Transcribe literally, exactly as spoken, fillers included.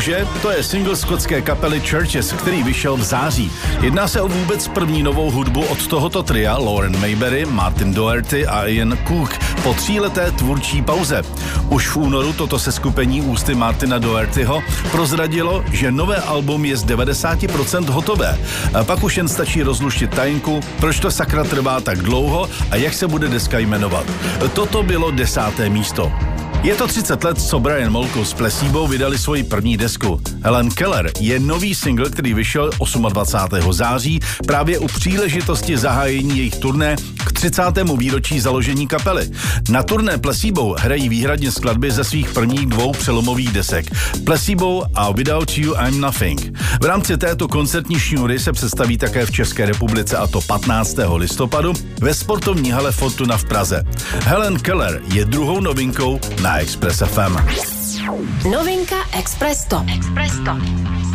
muže, to je single skotské kapely Churches, který vyšel v září. Jedná se o vůbec první novou hudbu od tohoto tria Lauren Mayberry, Martin Doherty a Ian Cook po tříleté tvůrčí pauze. Už v únoru toto seskupení ústy Martina Dohertyho prozradilo, že nové album je z devadesát procent hotové. A pak už jen stačí rozluštit tajinku, proč to sakra trvá tak dlouho a jak se bude deska jmenovat. Toto bylo desáté místo. Je to třicet let, co Brian Molko s Placebo vydali svoji první desku. Helen Keller je nový single, který vyšel dvacátého osmého září právě u příležitosti zahájení jejich turné k třicátému výročí založení kapely. Na turné Placebo hrají výhradně skladby ze svých prvních dvou přelomových desek Placebo a Without You I'm Nothing. V rámci této koncertní šňůry se představí také v České republice, a to patnáctého listopadu ve sportovní hale Fortuna v Praze. Helen Keller je druhou novinkou na Express F M. Novinka Express Top. Express Top.